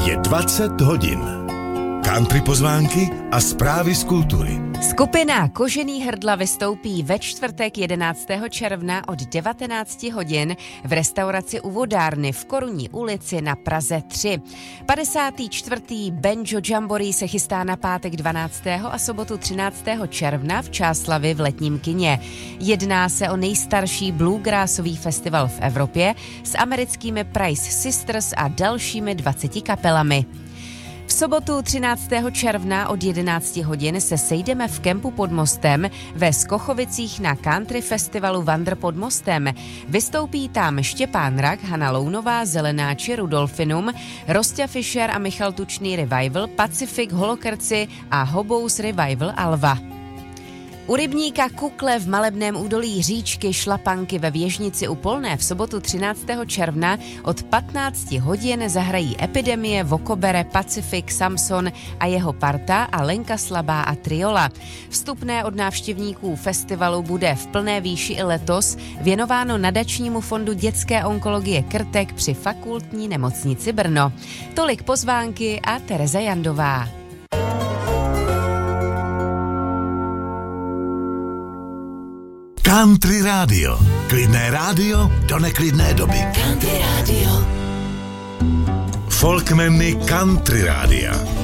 Je 20 hodin. Country pozvánky a zprávy z kultury. Skupina Kožený hrdla vystoupí ve čtvrtek 11. června od 19 hodin v restauraci U vodárny v Korunní ulici na Praze 3. 54. Banjo Jamboree se chystá na pátek 12. a sobotu 13. června v Čáslavi v Letním kině. Jedná se o nejstarší bluegrassový festival v Evropě s americkými Price Sisters a dalšími 20 kapelami. V sobotu 13. června od 11 hodin se sejdeme v kempu pod mostem ve Skochovicích na country festivalu Vandr pod mostem. Vystoupí tam Štěpán Rak, Hana Lounová, Zelenáči, Rudolfinum, Rostě Fischer a Michal Tučný Revival, Pacific, Holokrci a Hobous Revival Alva. U rybníka Kukle v malebném údolí říčky Šlapanky ve Věžnici u Polné v sobotu 13. června od 15 hodin zahrají Epidemie, Vokobere, Pacific, Samson a jeho parta a Lenka Slabá a Triola. Vstupné od návštěvníků festivalu bude v plné výši i letos věnováno nadačnímu fondu dětské onkologie Krtek při fakultní nemocnici Brno. Tolik pozvánky a Tereza Jandová. Country rádio. Klidné rádio do neklidné doby. Country rádio. Folkmeny Country rádia.